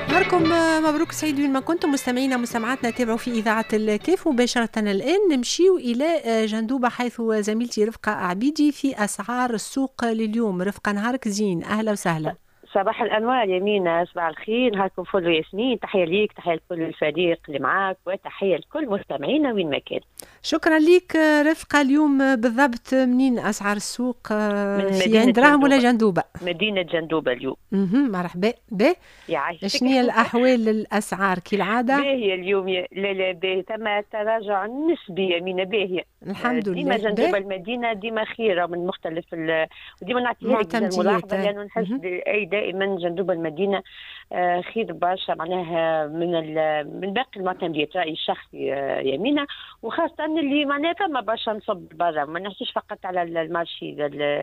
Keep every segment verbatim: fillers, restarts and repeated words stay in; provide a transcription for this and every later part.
نهاركم مبروك سعيد وين ما كنتم مستمعينا مستمعاتنا. تابعوا في إذاعة الكيف مباشرة. الآن نمشيو إلى جندوبة حيث زميلتي رفقة عبيدي في أسعار السوق لليوم. رفقة نهارك زين، أهلا وسهلا. صباح الانوار يمينة، صباح الخير، نهاركم فل وياسمين. تحيه ليك، تحيه لكل الفريق اللي معاك، وتحيه لكل مستمعينا وين ما كان. شكرا ليك رفقة. اليوم بالضبط منين اسعار السوق؟ من في عند دراهم ولا جندوبة؟ مدينه جندوبة اليوم. اها مرحبا. به شنو هي الاحوال الاسعار كالعاده؟ باهيه اليوم يا... لا لا باهيه، ثم تراجع نسبي يمينة باهيه الحمد لله. ديما جندوبة المدينه ديما خيره من مختلف ال... وديما نعطيها لك الملاحظه لانه نحس اي دائما جندوبة المدينه خير برشا معناها من ال... من باقي المعتمديات. رايي الشخصي يمينة، وخاصه اللي معناها ثم برشا نصب برا، ما نحكيش فقط على المارشي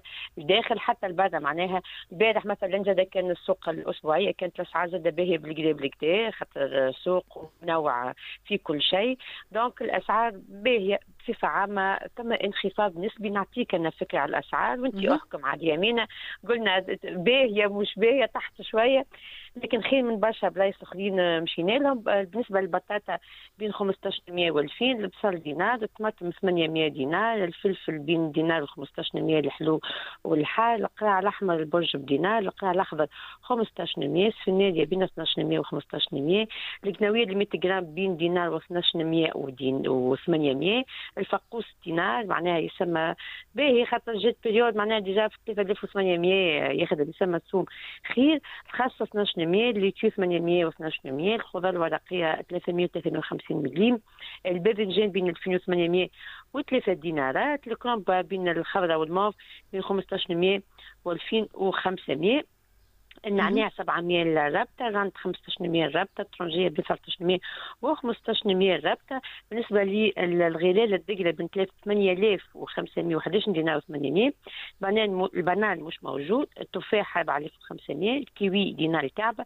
الداخل حتى البرا. معناها البارح مثلا زاد كان السوق الاسبوعيه كانت الاسعار زاد باهيه بالكدا بالكدا، خاطر سوق منوع في كل شيء. دونك الاسعار باهيه بصفه عامه، ثم انخفاض نسبي. نعطيك انا فكره على الاسعار وانت احكم على يمينه. قلنا باهيه مش باهيه تحت شويه، لكن خير من برشا بلايص اخرين مشينا لهم. بالنسبه للبطاطا بين خمسطاش مية والفين، البصل دينار، الطماطم ثمانمية دينار، الفلفل بين دينار وخمسطاش مية الحلو والحار، القراع الاحمر البرج بدينار، القراع الاخضر خمسطاش مية، السناريا بين اثناش مية وخمسطاش مية، القناويه ل مية غرام بين دينار واثناش مية ودين وثمانمية، الفقوس دينار معناها يسمى باهي خاطر جات بريود معناها ديجا في ثلاثة آلاف وثمانمية ياخذ يسمى الثوم خير، الخاصه اثناش مية، الليتيو ثمانمية واثناش مية، الخضار الورقيه ثلاثمية وثلاثين وخمسين مليم، الباذنجان بين ألفين وثمانمية وثلاثة دينارات، الكرنب بين الخضراء والموف بين خمسطاش مية وألفين وخمسمية، النعناع سبعمية الرابطة، الرند خمسطاش مية الرابطة، الترنجية ب ثلاثطاش مية وخمسطاش مية الرابطة. بالنسبة للغلال الدقلة بين ثمانية آلاف وخمسمية وحداش دينار وثمانمية، البنان البنان مش موجود، التفاح أربعة آلاف وخمسمية، الكيوي دينار تعبة،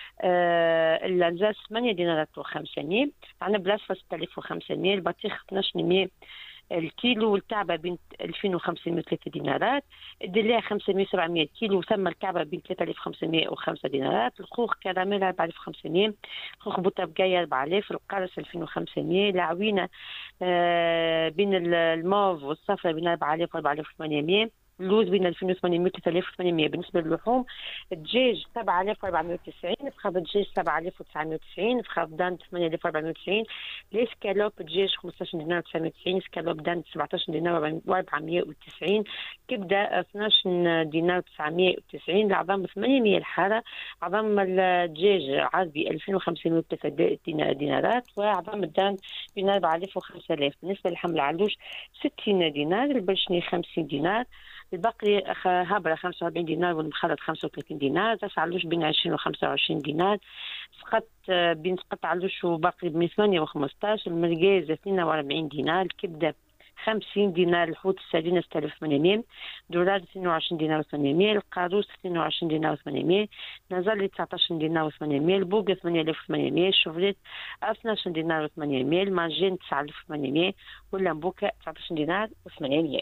آه الأنزاز ثمانية دينارات وخمسمية، عندنا بلاصفة ستة آلاف وخمسمية، البطيخ اثناش مية الكيلو، والكعبة بين ألفين وخمسمية وثلاثة دينارات، الدلاع خمسمية وسبعمية كيلو، ثم الكعبة بين ثلاثة آلاف وخمسمية وخمسة دينارات، الخوخ كراميل أربعة آلاف وخمسمية، الخوخ بوطة أربعة آلاف، القرص ألفين وخمسمية، العوينة آه بين الموف والصفرة بين أربعة آلاف وأربعة آلاف وثمانمية، اللوز بين ألفين وثمانمية وثلاثة آلاف وثمانمية. بالنسبة للحوم الدجاج سبعة آلاف وأربعمية وتسعين، فخذ الدجاج سبعة آلاف وتسعمية وتسعين، فخذ دان ثمانية آلاف وأربعمية وتسعين، الاسكالوب الدجاج خمسطاش دينار وتسعمية وتسعين، اسكالوب دان سبعطاش دينار وأربعمية وتسعين، كبدة اثناش دينار وتسعمية وتسعين، العظام ثمانمية الحارة، عظام الدجاج عربي ألفين وخمسمية وثلاثة دينارات، وعظام الدان بين أربعة آلاف وخمسة آلاف. بالنسبة لحم العلوش ستين دينار، البرشني خمسين دينار، البقري هابرة خمسة وأربعين دينار، والمخلط خمسة وثلاثين دينار، تسع علوش بين عشرين وخمسة وعشرين دينار، سقط بين سقط علوش وبقري بين ثمانية وخمسطاش، المرقاز اثنين وأربعين دينار، الكبدة خمسين دينار، الحوت السردين ستة آلاف وثمانمية، دولار اثنين وعشرين دينار وثمانمية، القاروس اثنين وعشرين دينار وثمانمية، نزل تسعطاش دينار وثمانمية، البوقة ثمانية آلاف وثمانمية، الشوفريت اثناش دينار وثمانمية، المارجين تسعة آلاف وثمانمية، واللامبوكة تسعطاش دينار وثمانمية.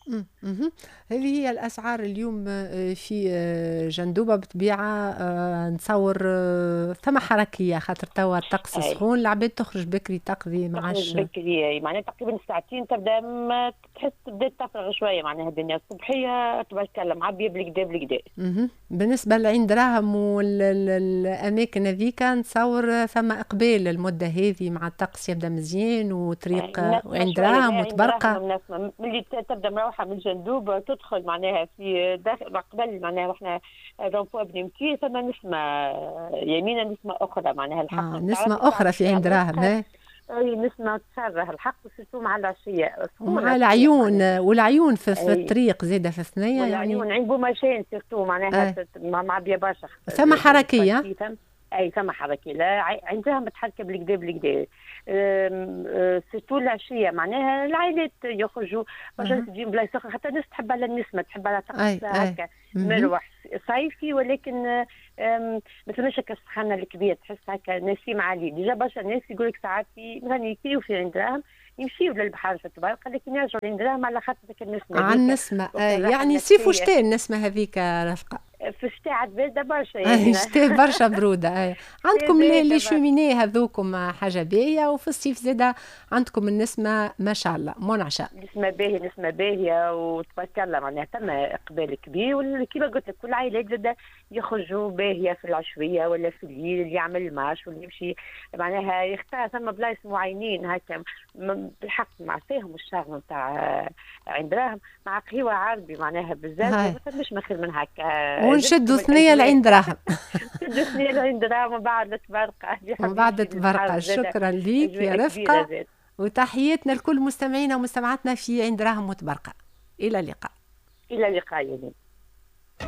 هذه هي الأسعار اليوم في جندوبة. بطبيعة نتصور ثم حركية خاطر توا الطقس سخون، العباد تخرج بكري تقضي معاش بكري معناها تقريبا ساعتين تبدا ما تحس بدات تفرغ شوية معناها الدنيا الصبحية تبارك الله معبية بالكدا بالكدا. بالنسبة لعين دراهم والأماكن هذيك نتصور ثم إقبال المدة هذه مع الطقس يبدا مزيان وطريق وعين دراهم وتبرقة ملي تبدا مروحة من جندوبة تدخل معناها في داخل قبل معناها رحنا رونفوا بنمتي ثم نسمة يمينة نسمة أخرى معناها الحق آه نسمة أخرى في عين دراهم. اي نسمة تصرح الحق وسيرتو مع العشية ومع العيون والعيون في, في الطريق زيادة في الثنية يعني والعيون عين بوماشين سيرتو معناها مع بيا برشا ثم حركية اي ثم حركه لا عندها متحركه بالكدا بالكدا سيرتو العشيه معناها العائلات يخرجوا باش تجي بلايص اخرى حتى الناس تحب على النسمه تحب على طقس هكا مروح صيفي ولكن ما ثماش هكا السخانه الكبيره تحس هكا نسيم عالي ديجا برشا الناس يقول لك ساعات مثلا يكيو في عند دراهم يمشيوا للبحر في الطبارقه لكن يرجعوا لعند دراهم على خاطر ذاك النسمه على النسمه يعني صيف وشتاء النسمه هذيك رفقه في الشتاء بارده برشا يعني. الشتاء برشا بروده. اي عندكم لي شوميني هذوكم حاجه باهيه، وفي الصيف زاده عندكم النسمه ما شاء الله منعشه. نسمه باهيه نسمه باهيه وتبارك الله، معناها ثم اقبال كبير، وكيما قلت لك كل العائلات زاده يخرجوا باهيه في العشويه ولا في الليل، اللي يعمل الماش واللي يمشي معناها يختار ثم بلايص معينين هكا بالحق مع فيهم الشغل نتاع عند دراهم مع قهوه عربي معناها بزاف، ما فماش مخير من هكا. ونشدوا ثنيه لعين دراهم. نشدوا ثنيه لعين دراهم ومن بعد تبرقه. ومن بعد تبرقه. شكرا ليك يا رفقه، وتحياتنا لكل مستمعينا ومستمعاتنا في عين دراهم وتبرقه. الى اللقاء. الى اللقاء.